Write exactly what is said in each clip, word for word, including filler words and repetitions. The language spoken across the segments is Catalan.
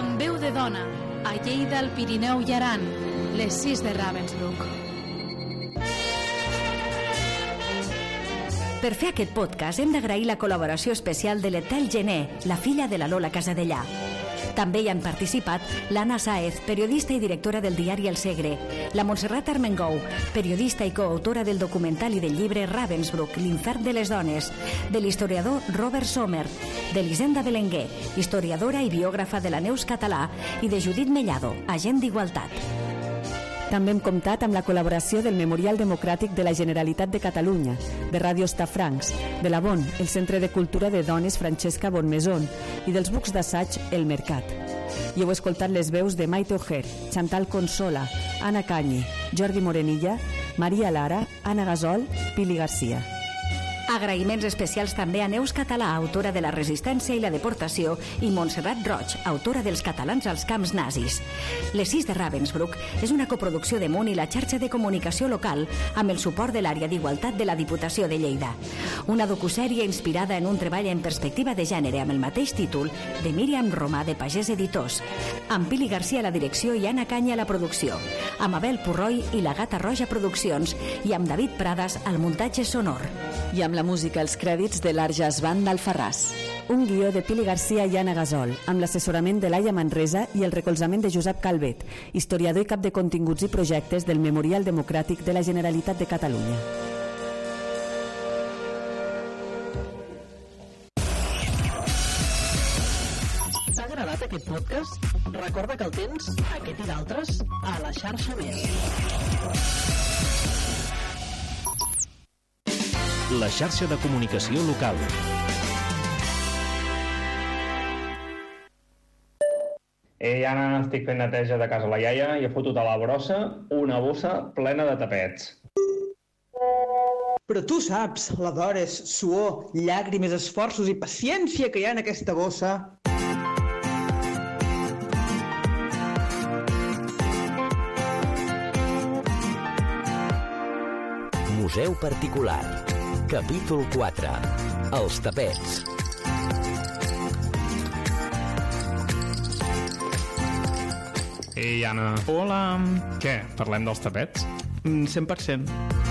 Amb veu de dona, a Lleida, el Pirineu i Aran, les sis de Ravensbrück. Per fer aquest podcast hem d'agrair la col·laboració especial de l'Etel Gené, la filla de la Lola Casadellà. També hi han participat l'Anna Sáez, periodista i directora del diari El Segre, la Montserrat Armengou, periodista i coautora del documental i del llibre Ravensbrück, l'infern de les dones, de l'historiador Robert Sommer, d'Elisenda Belenguer, historiadora i biògrafa de la Neus Català, i de Judit Mellado, agent d'Igualtat. També hem comptat amb la col·laboració del Memorial Democràtic de la Generalitat de Catalunya, de Ràdio Estafrancs, de la Bon, el Centre de Cultura de Dones Francesca Bonmaison i dels bucs d'assaig El Mercat. I heu escoltat les veus de Maite Ojer, Chantal Consola, Anna Cañi, Jordi Morenilla, Maria Lara, Anna Gasol, Pili Garcia. Agraïments especials també a Neus Català, autora de La resistència i la deportació, i Montserrat Roig, autora dels catalans als camps nazis. Les sis de Ravensbrück és una coproducció de Munt i la xarxa de comunicació local amb el suport de l'àrea d'Igualtat de la Diputació de Lleida. Una docusèrie inspirada en un treball en perspectiva de gènere amb el mateix títol de Míriam Romà de Pagès Editors, amb Pili Garcia a la direcció i Anna Canya a la producció, amb Abel Purroi i la Gata Roja Produccions i amb David Prades al muntatge sonor. I amb la música els crèdits de l'Arjas Band d'Alfarràs. Un guió de Pili Garcia i Anna Gasol, amb l'assessorament de Laia Manresa i el recolzament de Josep Calvet, historiador i cap de continguts i projectes del Memorial Democràtic de la Generalitat de Catalunya. T'ha agradat aquest podcast? Recorda que el tens, aquest i d'altres, a la xarxa Més. La xarxa de comunicació local. Ei, Anna, estic fent neteja de casa la iaia i he fotut a la brossa una bossa plena de tapets. Però tu saps la d'hores, suor, llàgrimes, esforços i paciència que hi ha en aquesta bossa. Museu particular. Capítol quatre. Els tapets. Ei, Anna. Hola. Què? Parlem dels tapets? Mm, cent per cent.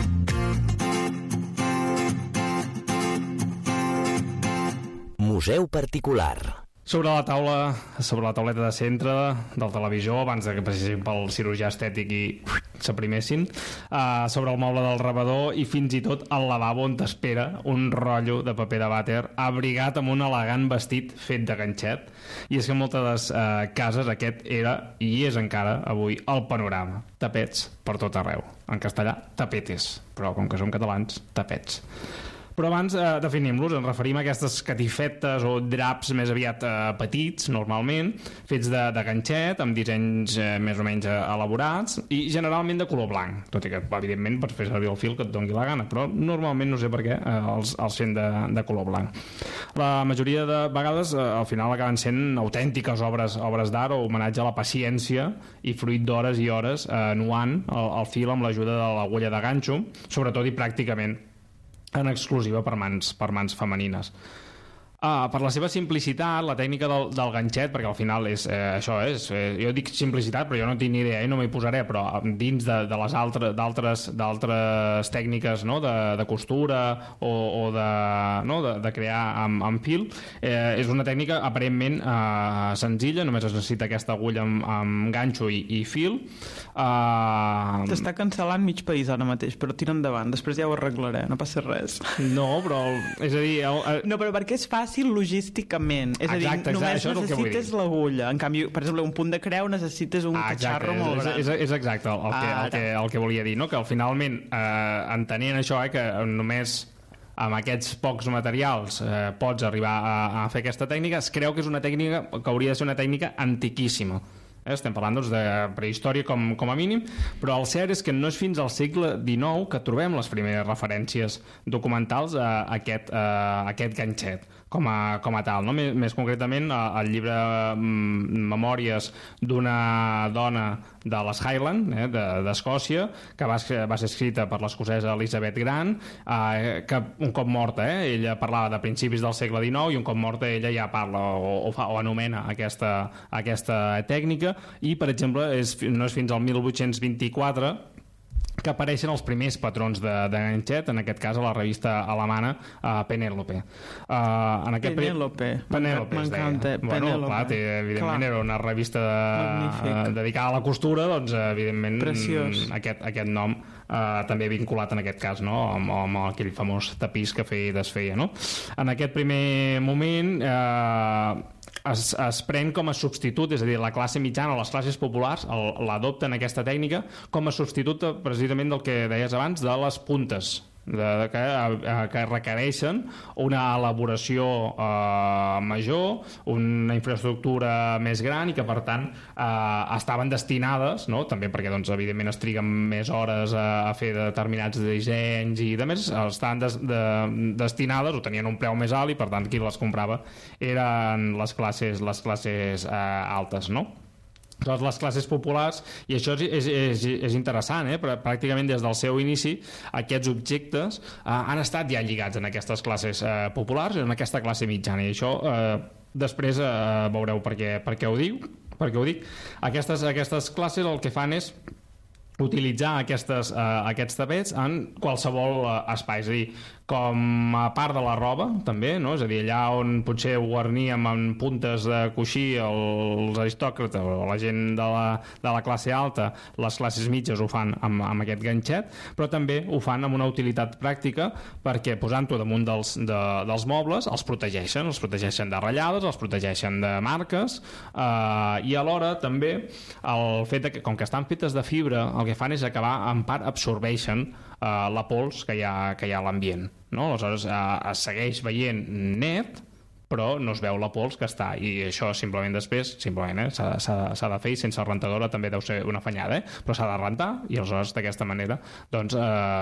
Museu particular. Sobre la taula, sobre la tauleta de centre del televisor, abans de que passessin pel cirurgià estètic i s'aprimessin, uh, sobre el moble del rebedor i fins i tot al lavabo on t'espera un rotllo de paper de vàter abrigat amb un elegant vestit fet de ganxet. I és que en moltes uh, cases aquest era i és encara avui el panorama. Tapets per tot arreu. En castellà, tapetes, però com que som catalans, tapets. Però abans eh, definim-los, ens referim a aquestes catifetes o draps més aviat eh, petits, normalment, fets de, de ganxet, amb dissenys eh, més o menys elaborats, i generalment de color blanc, tot i que, evidentment, pots fer servir el fil que et doni la gana, però normalment, no sé per què, eh, els, els fem de, de color blanc. La majoria de vegades, eh, al final, acaben sent autèntiques obres, obres d'art o homenatge a la paciència i fruit d'hores i hores eh, nuant el, el fil amb l'ajuda de l'agulla de ganxo, sobretot i pràcticament en exclusiva per mans, per mans femenines. Uh, per la seva simplicitat, la tècnica del, del ganxet, perquè al final és eh, això, és, eh, jo dic simplicitat, però jo no tinc ni idea i no m'hi posaré, però dins de, de les altres d'altres d'altres tècniques, no? de, de costura o, o de, no? de, de crear amb, amb fil, eh, és una tècnica aparentment eh, senzilla, només es necessita aquesta agulla amb, amb ganxo i, i fil. Uh... T'està cancel·lant mig país ara mateix, però tira endavant, després ja ho arreglaré, no passa res. No, però, és a dir... El, el... No, però perquè és fàcil logísticament, és exacte, a dir, exacte, només necessites l'agulla, en canvi, per exemple, un punt de creu necessites un ah, catxarro molt gran. És, és, és exacte el, el, que, el, que, el que volia dir, no? Que al finalment, eh, entenent això, eh, que només amb aquests pocs materials eh, pots arribar a, a fer aquesta tècnica, es creu que és una tècnica que hauria de ser una tècnica antiquíssima. Eh, estem parlant doncs, de prehistòria com, com a mínim, però el cert és que no és fins al segle dinou que trobem les primeres referències documentals a aquest, a aquest ganxet. com a, com a tal, no? Més, més concretament el llibre Memòries d'una dona de les Highland, eh, d'Escòcia, que va, va ser escrita per l'escocesa Elizabeth Grant, eh, que un cop morta, eh, ella parlava de principis del segle dinou, i un cop morta ella ja parla o, o, fa, o anomena aquesta, aquesta tècnica, i per exemple és, no és fins al mil vuit-cents vint-i-quatre que apareixen els primers patrons de, de ganxet, en aquest cas a la revista alemana uh, Penélope. Uh, en aquest Penélope. Penélope es deia. M'encanta, bueno, Penélope. clar, té, evidentment clar. Era una revista de, uh, dedicada a la costura, doncs evidentment Preciós. aquest, aquest nom uh, també vinculat en aquest cas, no? amb, amb aquell famós tapís que feia i desfeia, no? En aquest primer moment uh, Es, es pren com a substitut, és a dir, la classe mitjana o les classes populars l'adopten aquesta tècnica com a substitut precisament del que deies abans de les puntes, de, de, que, que requereixen una elaboració eh, major, una infraestructura més gran, i que per tant eh, estaven destinades, no? També perquè doncs, evidentment es triguen més hores a, a fer determinats dissenys i de més, estaven des, de, destinades o tenien un preu més alt, i per tant qui les comprava eren les classes, les classes eh, altes, no? Doncs les classes populars, i això és, és, és, és interessant, eh? Pràcticament des del seu inici aquests objectes eh, han estat ja lligats en aquestes classes eh, populars, en aquesta classe mitjana, i això eh, després eh, veureu per què, per què ho dic, per què ho dic. Aquestes, aquestes classes el que fan és utilitzar aquestes, eh, aquests tapets en qualsevol eh, espai, és a dir, com a part de la roba també, no? És a dir, allà on potser ho guarníem amb puntes de coixí els aristòcrates o la gent de la, de la classe alta, les classes mitges ho fan amb, amb aquest ganxet, però també ho fan amb una utilitat pràctica, perquè posant-ho damunt dels, de, dels mobles els protegeixen, els protegeixen de ratllades, els protegeixen de marques, eh, i alhora també el fet de que, com que estan fetes de fibra, el que fan és acabar, en part absorbeixen eh, la pols que hi ha, que hi ha a l'ambient, no? Aleshores eh, es segueix veient net, però no es veu la pols que està, i això simplement després simplement eh, s'ha de fer, i sense rentadora també deu ser una fanyada, eh? Però s'ha de rentar, i aleshores d'aquesta manera doncs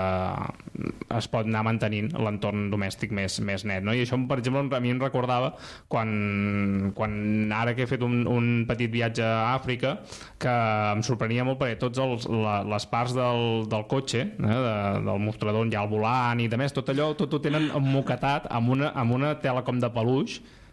eh, es pot anar mantenint l'entorn domèstic més, més net, no? I això per exemple a mi em recordava quan, quan ara que he fet un, un petit viatge a Àfrica, que em sorprenia molt perquè tots els, la, les parts del, del cotxe, eh, de, del mostrador on hi ha el volant i de més, tot allò tot ho tenen emmoquetat amb una, amb una tela com de peluix.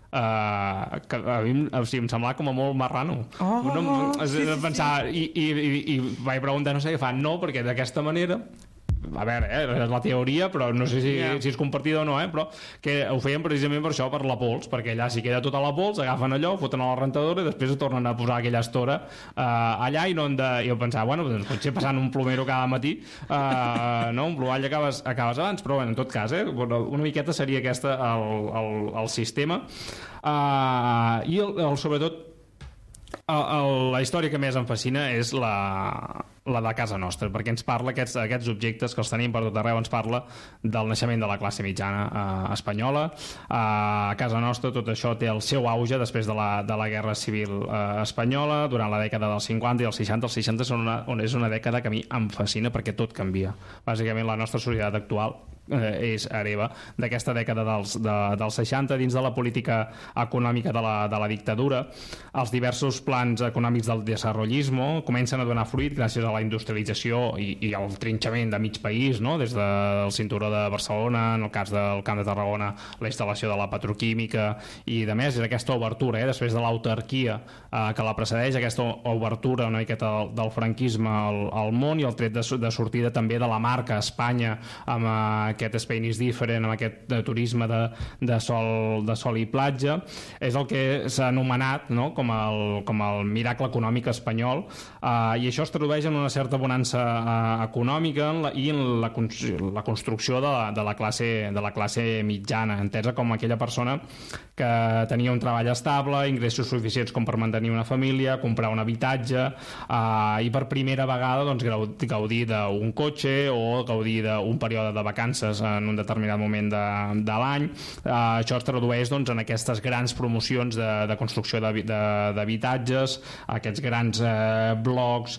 Uh, que a mi o sigui, em semblava com a molt marrano. Oh, no, sí, sí, pensar, sí. I, i, i, i vaig preguntar, no sé què fan, no, perquè d'aquesta manera, a veure, eh, és la teoria, però no sé si, yeah. si és compartida o no, eh, però que ho feien precisament per això, per la pols, perquè allà si queda tota la pols, agafen allò, foten a la rentadora i després tornen a posar aquella estora uh, allà, i no han de... I jo pensava, bueno, doncs potser passant un plomero cada matí, uh, no, un plomall acabes, acabes abans, però bueno, en tot cas, eh, una miqueta seria aquesta el, el, el sistema. Uh, I el, el, sobretot el, el, la història que més em fascina és la, la de casa nostra, perquè ens parla aquests, aquests objectes que els tenim per tot arreu, ens parla del naixement de la classe mitjana eh, espanyola. Eh, a casa nostra tot això té el seu auge després de la, de la Guerra Civil eh, espanyola, durant la dècada dels cinquanta i els seixanta. Els seixanta són una, on és una dècada que a mi em fascina perquè tot canvia. Bàsicament la nostra societat actual eh, és hereva d'aquesta dècada dels, de, dels seixanta. Dins de la política econòmica de la, de la dictadura, els diversos plans econòmics del desenvolupisme comencen a donar fruit gràcies a la industrialització i, i el trinxament de mig país, no? Des del cinturó de Barcelona, en el cas del Camp de Tarragona, la instal·lació de la petroquímica i de més, és aquesta obertura, eh? Després de l'autarquia eh, que la precedeix, aquesta obertura una miqueta del, del franquisme al, al món, i el tret de, de sortida també de la marca Espanya, amb eh, aquest Spain is different, amb aquest de turisme de, de, sol, de sol i platja, és el que s'ha anomenat, no? com, el, com el miracle econòmic espanyol, eh, i això es tradueix en una certa bonança eh, econòmica en la, i en la, la construcció de la, de, la classe, de la classe mitjana, entesa com aquella persona que tenia un treball estable, ingressos suficients com per mantenir una família, comprar un habitatge eh, i per primera vegada doncs, gaudir d'un cotxe o gaudir d'un període de vacances en un determinat moment de, de l'any. Eh, això es tradueix doncs, en aquestes grans promocions de, de construcció d'habitatges, aquests grans eh, blocs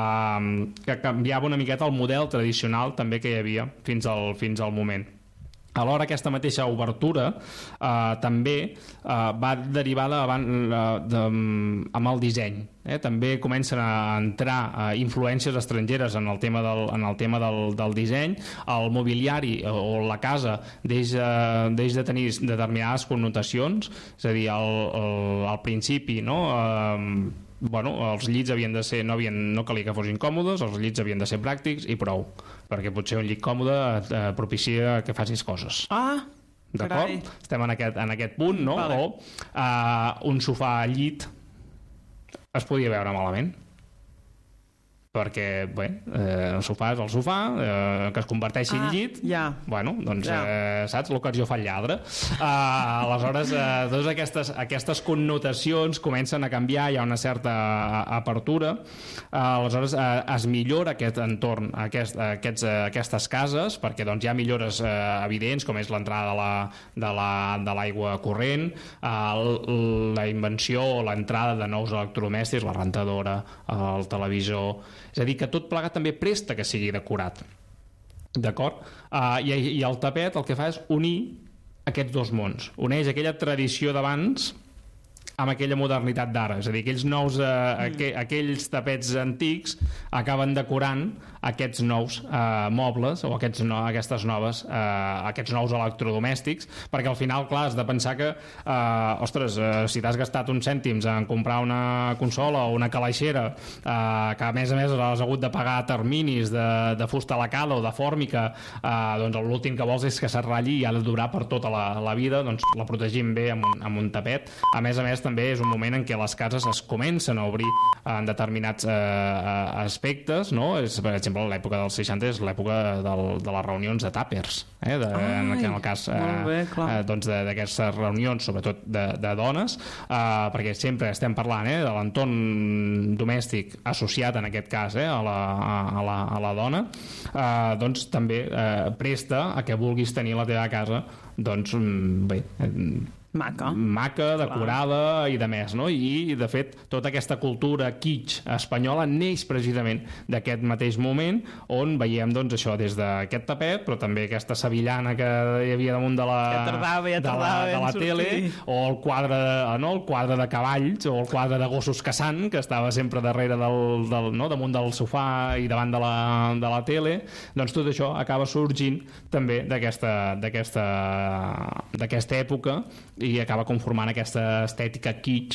eh, que canviava una miqueta el model tradicional també que hi havia fins al, fins al moment. Alhora, aquesta mateixa obertura eh, també eh, va derivada avant, eh, de, amb el disseny. Eh? També comencen a entrar eh, influències estrangeres en el tema del, en el tema del, del disseny. El mobiliari o la casa deix, eh, deix de tenir determinades connotacions, és a dir, al, al, al principi, no?, eh, bueno, els llits havien de ser, no, havien, no calia que fossin còmodes, els llits havien de ser pràctics i prou, perquè potser un llit còmode eh, propicia que facis coses. Ah, d'acord? Estem en aquest, en aquest punt, no? Vale. O eh, un sofà al llit es podia veure malament, perquè, bé, eh, el sofà és el sofà, eh, que es converteixi en ah, llit, ja. bueno, doncs, ja. eh, saps? L'ocasió fa el lladre. Uh, aleshores, eh, totes aquestes, aquestes connotacions comencen a canviar, hi ha una certa apertura, uh, aleshores uh, es millora aquest entorn, aquest, aquests, uh, aquestes cases, perquè doncs, hi ha millores uh, evidents, com és l'entrada de la, de la, de l'aigua corrent, uh, la invenció o l'entrada de nous electrodomèstics, la rentadora, uh, el televisor. És a dir, que tot plegat també presta que sigui decorat. D'acord? Uh, i, I el tapet el que fa és unir aquests dos mons. Uneix aquella tradició d'abans amb aquella modernitat d'ara. És a dir, aquells nous eh, aqu aquells tapets antics acaben decorant aquests nous eh, mobles o aquests no, aquestes noves eh, aquests nous electrodomèstics, perquè al final, clar, has de pensar que eh, ostres, eh, si t'has gastat uns cèntims en comprar una consola o una calaixera eh, que a més a més has hagut de pagar terminis de, de fusta lacada o de fòrmica, eh, doncs l'últim que vols és que se't ratlli i ha de durar per tota la, la vida, doncs la protegim bé amb un, amb un tapet. A més a més també és un moment en què les cases es comencen a obrir en determinats eh, aspectes, no? És, per exemple, l'època dels seixanta és l'època de les reunions de tàpers, eh? de, Ai, en, en el cas eh, eh, doncs d'aquestes reunions, sobretot de, de dones, eh, perquè sempre estem parlant eh, de l'entorn domèstic associat en aquest cas eh, a, la, a, la, a la dona, eh, doncs també eh, presta a que vulguis tenir la teva casa doncs bé, maca, maca decorada i de més, no? I de fet tota aquesta cultura kitsch espanyola neix precisament d'aquest mateix moment on veiem doncs això des d'aquest tapet, però també aquesta sevillana que hi havia damunt de la, ja tardava, ja tardava de la, de la tele, o el quadre, no? el quadre de cavalls o el quadre de gossos caçant que estava sempre darrere del, del, no? damunt del sofà i davant de la, de la tele. Doncs tot això acaba sorgint també d'aquesta d'aquesta d'aquesta època i acaba conformant aquesta estètica kitsch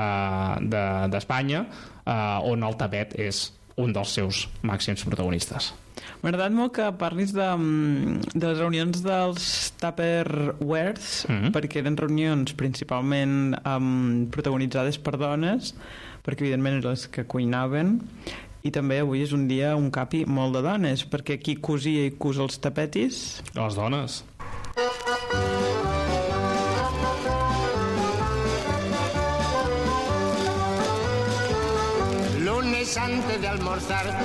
eh, d'Espanya, de, eh, on el tapet és un dels seus màxims protagonistes. M'ha agradat molt que parlis de, de les reunions dels Tupperwares, mm-hmm. perquè eren reunions principalment um, protagonitzades per dones, perquè evidentment eren les que cuinaven, i també avui és un dia, un capi, molt de dones, perquè qui cosia i cus els tapetis? Les dones. Lunes antes de almorzar